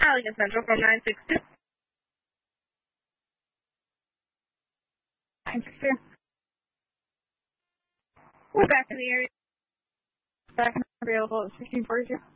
Lincoln Central from 962. 962. We're back in the area. Back available at 1642.